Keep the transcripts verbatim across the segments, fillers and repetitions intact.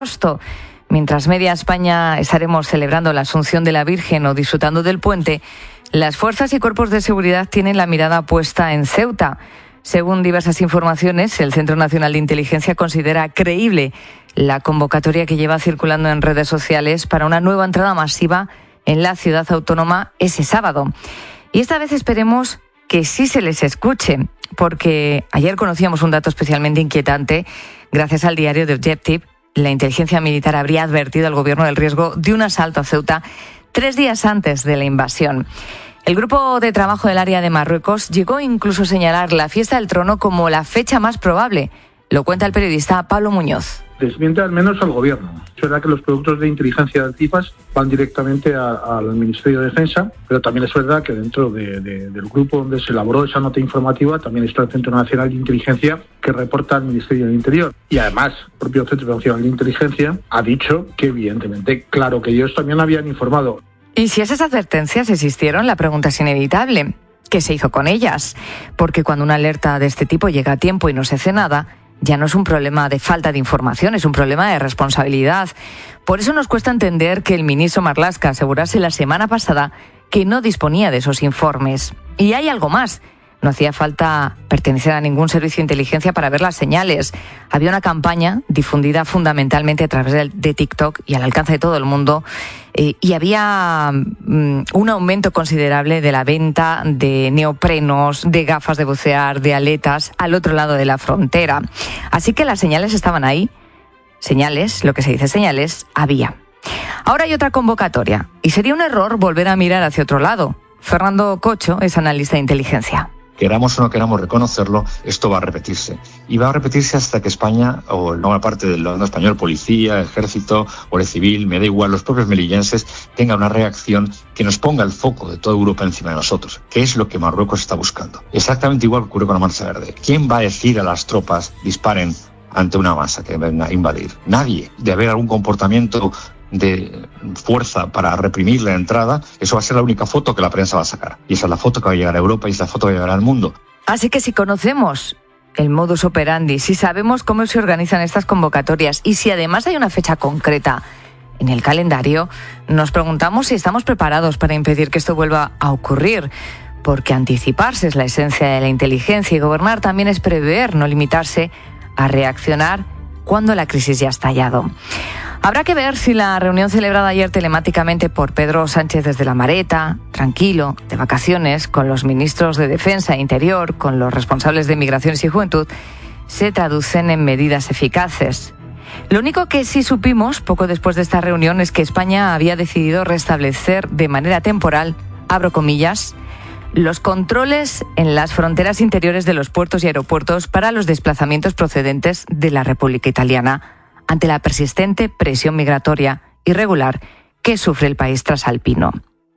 agosto. Mientras media España estaremos celebrando la Asunción de la Virgen o disfrutando del puente, las fuerzas y cuerpos de seguridad tienen la mirada puesta en Ceuta. Según diversas informaciones, el Centro Nacional de Inteligencia considera creíble la convocatoria que lleva circulando en redes sociales para una nueva entrada masiva en la ciudad autónoma ese sábado. Y esta vez esperemos que sí se les escuche, porque ayer conocíamos un dato especialmente inquietante. Gracias al diario The Objective, la inteligencia militar habría advertido al gobierno del riesgo de un asalto a Ceuta tres días antes de la invasión. El grupo de trabajo del área de Marruecos llegó incluso a señalar la fiesta del trono como la fecha más probable. Lo cuenta el periodista Pablo Muñoz. Desmiente al menos al gobierno. Es verdad que los productos de inteligencia del CIFAS van directamente a, al Ministerio de Defensa, pero también es verdad que dentro de, de, del grupo donde se elaboró esa nota informativa también está el Centro Nacional de Inteligencia, que reporta al Ministerio del Interior. Y además, el propio Centro Nacional de Inteligencia ha dicho que evidentemente, claro que ellos también habían informado. Y si esas advertencias existieron, la pregunta es inevitable. ¿Qué se hizo con ellas? Porque cuando una alerta de este tipo llega a tiempo y no se hace nada, ya no es un problema de falta de información, es un problema de responsabilidad. Por eso nos cuesta entender que el ministro Marlaska asegurase la semana pasada que no disponía de esos informes. Y hay algo más. No hacía falta pertenecer a ningún servicio de inteligencia para ver las señales. Había una campaña difundida fundamentalmente a través de, de TikTok y al alcance de todo el mundo. Eh, y había um, un aumento considerable de la venta de neoprenos, de gafas de bucear, de aletas al otro lado de la frontera. Así que las señales estaban ahí. Señales, lo que se dice señales, había. Ahora hay otra convocatoria y sería un error volver a mirar hacia otro lado. Fernando Cocho es analista de inteligencia. Queramos o no queramos reconocerlo, esto va a repetirse. Y va a repetirse hasta que España, o la parte del bando español, policía, ejército, guardia civil, me da igual, los propios melillenses, tengan una reacción que nos ponga el foco de toda Europa encima de nosotros, que es lo que Marruecos está buscando. Exactamente igual que ocurre con la Marcha Verde. ¿Quién va a decir a las tropas, disparen ante una masa que venga a invadir? Nadie. De haber algún comportamiento de fuerza para reprimir la entrada, eso va a ser la única foto que la prensa va a sacar. Y esa es la foto que va a llegar a Europa y esa es la foto que va a llegar al mundo. Así que si conocemos el modus operandi, si sabemos cómo se organizan estas convocatorias y si además hay una fecha concreta en el calendario, nos preguntamos si estamos preparados para impedir que esto vuelva a ocurrir. Porque anticiparse es la esencia de la inteligencia y gobernar también es prever, no limitarse a reaccionar cuando la crisis ya ha estallado. Habrá que ver si la reunión celebrada ayer telemáticamente por Pedro Sánchez desde La Mareta, tranquilo, de vacaciones, con los ministros de Defensa e Interior, con los responsables de Migraciones y Juventud, se traducen en medidas eficaces. Lo único que sí supimos poco después de esta reunión es que España había decidido restablecer de manera temporal, abro comillas, los controles en las fronteras interiores de los puertos y aeropuertos para los desplazamientos procedentes de la República Italiana, ante la persistente presión migratoria irregular que sufre el país trasalpino.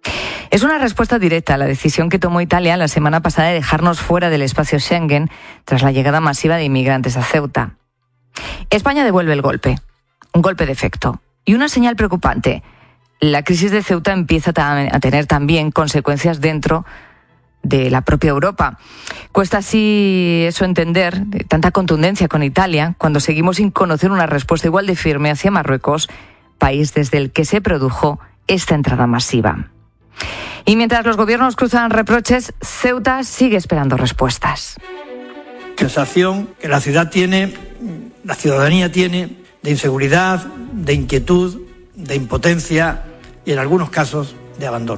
Es una respuesta directa a la decisión que tomó Italia la semana pasada de dejarnos fuera del espacio Schengen tras la llegada masiva de inmigrantes a Ceuta. España devuelve el golpe, un golpe de efecto y una señal preocupante. La crisis de Ceuta empieza a tener también consecuencias dentro de la propia Europa. Cuesta así eso entender, tanta contundencia con Italia, cuando seguimos sin conocer una respuesta igual de firme hacia Marruecos, país desde el que se produjo esta entrada masiva. Y mientras los gobiernos cruzan reproches, Ceuta sigue esperando respuestas. Sensación que la ciudad tiene, la ciudadanía tiene, de inseguridad, de inquietud, de impotencia y en algunos casos de abandono.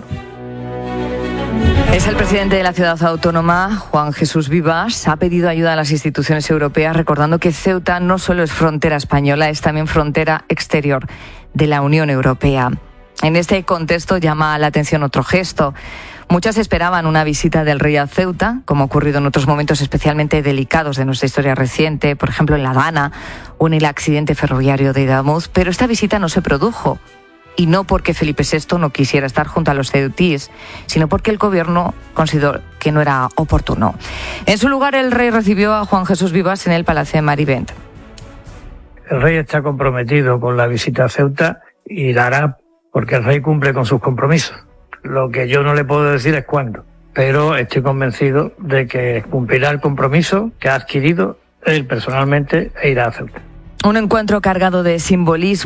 Es el presidente de la ciudad autónoma, Juan Jesús Vivas, ha pedido ayuda a las instituciones europeas, recordando que Ceuta no solo es frontera española, es también frontera exterior de la Unión Europea. En este contexto llama la atención otro gesto. Muchos esperaban una visita del rey a Ceuta, como ha ocurrido en otros momentos especialmente delicados de nuestra historia reciente, por ejemplo en La Habana o en el accidente ferroviario de Adamuz, pero esta visita no se produjo. Y no porque Felipe sexto no quisiera estar junto a los ceutíes, sino porque el gobierno consideró que no era oportuno. En su lugar, el rey recibió a Juan Jesús Vivas en el Palacio de Marivent. El rey está comprometido con la visita a Ceuta y la hará porque el rey cumple con sus compromisos. Lo que yo no le puedo decir es cuándo, pero estoy convencido de que cumplirá el compromiso que ha adquirido él personalmente e irá a Ceuta. Un encuentro cargado de simbolismo.